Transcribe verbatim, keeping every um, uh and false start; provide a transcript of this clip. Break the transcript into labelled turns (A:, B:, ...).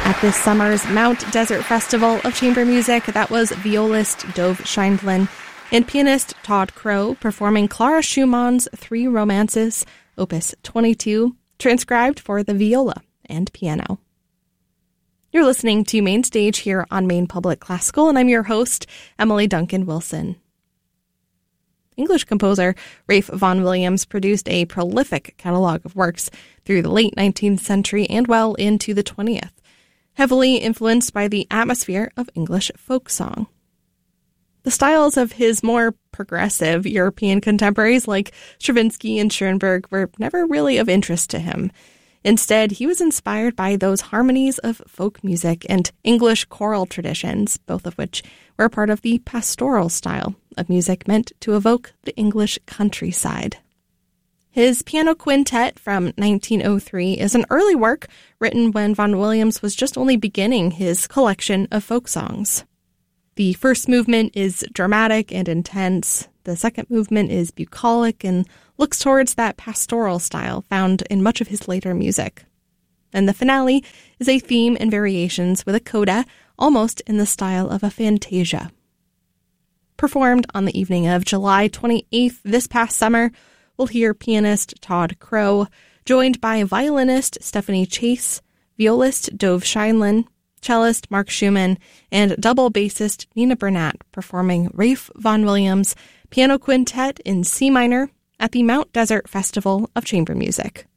A: At this summer's Mount Desert Festival of Chamber Music, that was violist Dov Scheindlin and pianist Todd Crow performing Clara Schumann's Three Romances, Opus twenty-two, transcribed for the viola and piano. You're listening to Main Stage here on Maine Public Classical, and I'm your host, Emily Duncan Wilson. English composer Ralph Vaughan Williams produced a prolific catalog of works through the late nineteenth century and well into the twentieth, heavily influenced by the atmosphere of English folk song. The styles of his more progressive European contemporaries like Stravinsky and Schoenberg were never really of interest to him. Instead, he was inspired by those harmonies of folk music and English choral traditions, both of which were a part of the pastoral style of music meant to evoke the English countryside. His piano quintet from nineteen oh three is an early work written when Vaughan Williams was just only beginning his collection of folk songs. The first movement is dramatic and intense. The second movement is bucolic and looks towards that pastoral style found in much of his later music. And the finale is a theme and variations with a coda, almost in the style of a fantasia. Performed on the evening of July twenty-eighth this past summer, we'll hear pianist Todd Crow, joined by violinist Stephanie Chase, violist Dov Scheindlin, cellist Mark Schumann, and double bassist Nina Burnett performing Ralph Vaughan Williams' Piano Quintet in C minor at the Mount Desert Festival of Chamber Music.